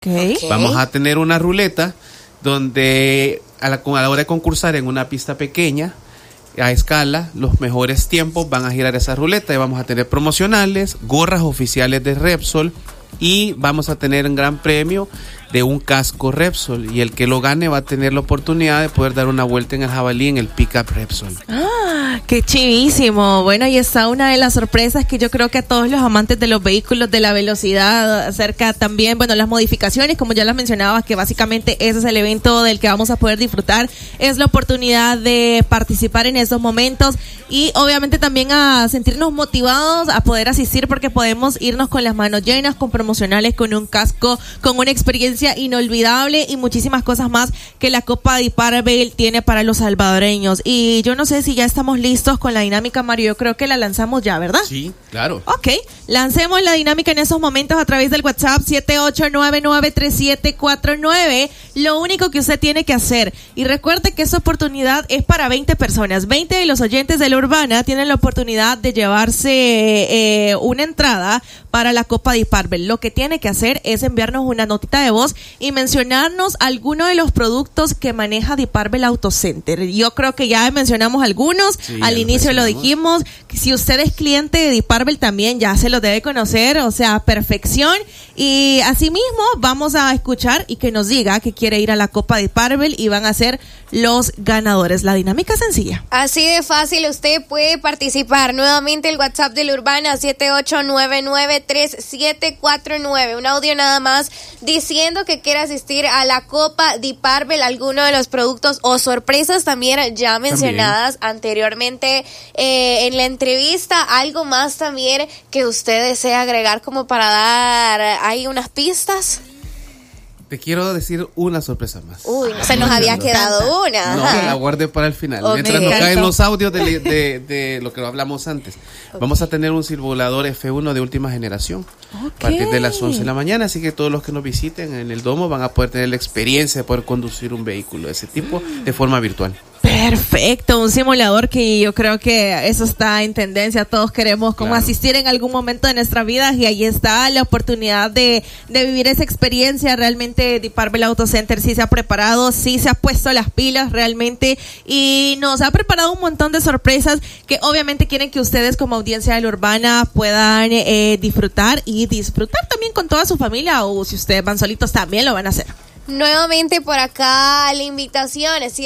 Okay. Vamos a tener una ruleta donde a la hora de concursar en una pista pequeña, a escala, los mejores tiempos van a girar esa ruleta y vamos a tener promocionales, gorras oficiales de Repsol y vamos a tener un gran premio de un casco Repsol, y el que lo gane va a tener la oportunidad de poder dar una vuelta en el jabalí en el pickup Repsol. ¡Qué chivísimo! Bueno, ahí está una de las sorpresas que yo creo que a todos los amantes de los vehículos, de la velocidad, acerca también, bueno, las modificaciones, como ya las mencionabas, que básicamente ese es el evento del que vamos a poder disfrutar, es la oportunidad de participar en esos momentos y obviamente también a sentirnos motivados a poder asistir, porque podemos irnos con las manos llenas, con promocionales, con un casco, con una experiencia inolvidable y muchísimas cosas más que la Copa Diparvel tiene para los salvadoreños. Y yo no sé si ya estamos listos con la dinámica, Mario. Yo creo que la lanzamos ya, ¿verdad? Sí, claro. Ok, lancemos la dinámica en esos momentos a través del WhatsApp 78993749. Lo único que usted tiene que hacer, y recuerde que esta oportunidad es para 20 personas. 20 de los oyentes de la Urbana tienen la oportunidad de llevarse una entrada para la Copa Diparvel. Lo que tiene que hacer es enviarnos una notita de voz y mencionarnos alguno de los productos que maneja Diparvel Auto Center. Yo creo que ya mencionamos algunos, sí, al inicio lo dijimos. Si usted es cliente de Diparvel también ya se lo debe conocer, o sea, perfección. Y asimismo vamos a escuchar y que nos diga que quiere ir a la Copa Diparvel y van a ser los ganadores. La dinámica es sencilla. Así de fácil, usted puede participar. Nuevamente el WhatsApp de la Urbana 78993749. Un audio nada más diciendo que quiere asistir a la Copa Diparvel, alguno de los productos o sorpresas también ya mencionadas anteriormente en la entrevista. Algo más también que usted desea agregar como para dar ahí unas pistas. Te quiero decir una sorpresa más. Uy, se nos había quedado una. No, la guardé para el final. Mientras nos caen los audios de lo que hablamos antes. Vamos a tener un silvolador F1 de última generación a partir de las 11 de la mañana. Así que todos los que nos visiten en el domo van a poder tener la experiencia de poder conducir un vehículo de ese tipo de forma virtual. Perfecto, un simulador que yo creo que eso está en tendencia. Todos queremos como asistir en algún momento de nuestra vida, y ahí está la oportunidad de vivir esa experiencia. Realmente Diparvel Auto Center sí se ha preparado, sí se ha puesto las pilas realmente, y nos ha preparado un montón de sorpresas que obviamente quieren que ustedes como audiencia de la Urbana puedan disfrutar también con toda su familia, o si ustedes van solitos también lo van a hacer. Nuevamente por acá la invitación es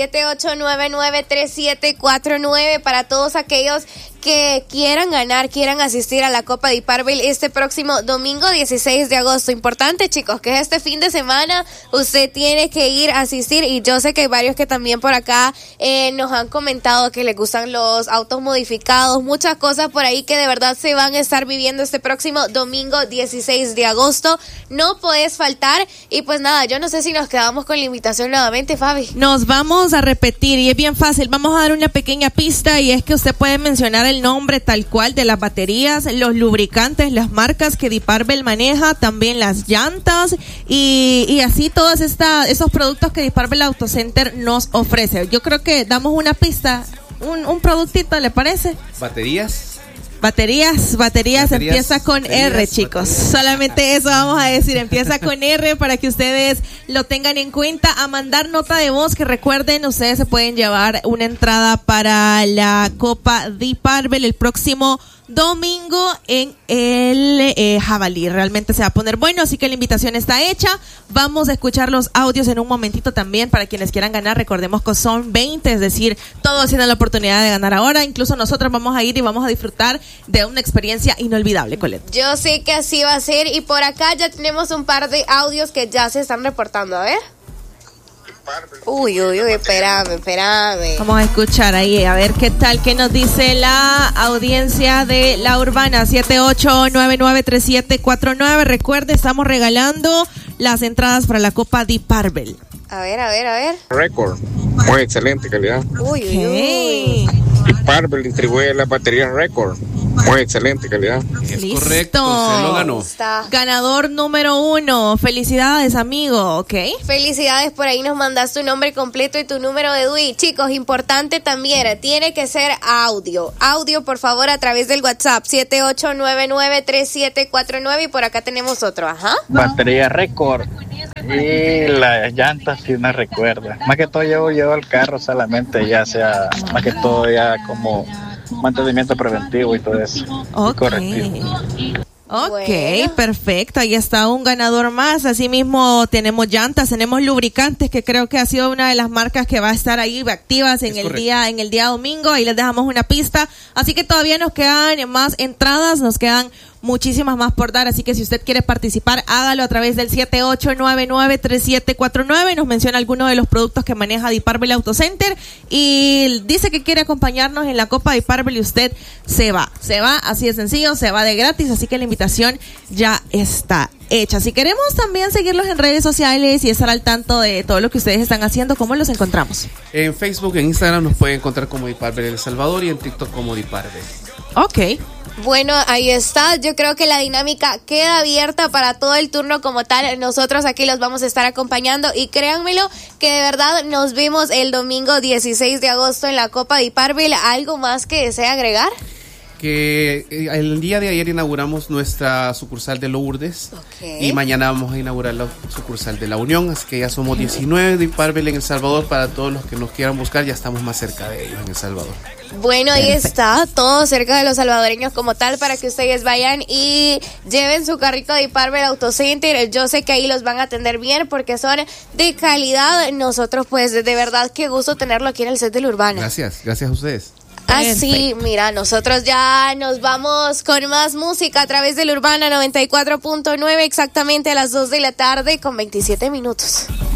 78993749 para todos aquellos que quieran ganar, quieran asistir a la Copa Diparvel este próximo domingo 16 de agosto. Importante, chicos, que este fin de semana usted tiene que ir a asistir, y yo sé que hay varios que también por acá nos han comentado que les gustan los autos modificados, muchas cosas por ahí que de verdad se van a estar viviendo este próximo domingo 16 de agosto. No puedes faltar, y pues nada, yo no sé si nos quedamos con la invitación nuevamente, Fabi. Nos vamos a repetir y es bien fácil. Vamos a dar una pequeña pista, y es que usted puede mencionar el nombre tal cual de las baterías, los lubricantes, las marcas que Diparvel maneja, también las llantas y así todos esos productos que Diparvel Auto Center nos ofrece. Yo creo que damos una pista, un productito, ¿le parece? Baterías empieza con R, chicos. Solamente eso vamos a decir, empieza con R para que ustedes lo tengan en cuenta. A mandar nota de voz, que recuerden, ustedes se pueden llevar una entrada para la Copa Diparvel el próximo domingo en el Jabalí. Realmente se va a poner bueno, así que la invitación está hecha. Vamos a escuchar los audios en un momentito también para quienes quieran ganar. Recordemos que son 20, es decir, todos tienen la oportunidad de ganar ahora. Incluso nosotros vamos a ir y vamos a disfrutar de una experiencia inolvidable, Colette. Yo sé que así va a ser, y por acá ya tenemos un par de audios que ya se están reportando. A ver. Uy, espérame. Vamos a escuchar ahí, a ver qué tal, qué nos dice la audiencia de la Urbana 78993749. Recuerde, estamos regalando las entradas para la Copa Diparvel. A ver. Record, muy excelente calidad. Uy. Diparvel distribuye las baterías Record, muy excelente calidad. Es correcto, se lo ganó. Ganador número 1. Felicidades, amigo, ¿ok? Felicidades, por ahí nos mandaste tu nombre completo y tu número de DUI. Chicos, importante también, tiene que ser audio. Audio, por favor, a través del WhatsApp 78993749, y por acá tenemos otro, Batería Record. Y las llantas sí me recuerda. Más que todo llevo el carro solamente, ya sea, más que todo ya como mantenimiento preventivo y todo eso. Ok. Correctivo. Ok, Bueno. perfecto. Ahí está un ganador más. Asimismo, tenemos llantas, tenemos lubricantes, que creo que ha sido una de las marcas que va a estar ahí activas en el día domingo. Ahí les dejamos una pista. Así que todavía nos quedan más entradas, nos quedan muchísimas más por dar, así que si usted quiere participar, hágalo a través del 78993749, nos menciona alguno de los productos que maneja Deep Purple Auto Center y dice que quiere acompañarnos en la Copa Deep Purple y usted se va, así de sencillo, se va de gratis, así que la invitación ya está hecha. Si queremos también seguirlos en redes sociales y estar al tanto de todo lo que ustedes están haciendo, ¿cómo los encontramos? En Facebook, en Instagram nos pueden encontrar como Deep Purple El Salvador y en TikTok como Deep Purple. Ok. Bueno, ahí está. Yo creo que la dinámica queda abierta para todo el turno como tal. Nosotros aquí los vamos a estar acompañando y créanmelo que de verdad nos vemos el domingo 16 de agosto en la Copa Deep Purple. ¿Algo más que desea agregar? Que el día de ayer inauguramos nuestra sucursal de Lourdes. Okay. Y mañana vamos a inaugurar la sucursal de La Unión, así que ya somos 19 Deep Purple en El Salvador. Para todos los que nos quieran buscar, ya estamos más cerca de ellos en El Salvador. Bueno, ahí está, todo cerca de los salvadoreños como tal, para que ustedes vayan y lleven su carrito de Deep Purple Auto Center. Yo sé que ahí los van a atender bien porque son de calidad. Nosotros pues de verdad qué gusto tenerlo aquí en el set del Urbana. Gracias a ustedes. Así, mira, nosotros ya nos vamos con más música a través del Urbana 94.9, exactamente a las 2 de la tarde con 27 minutos.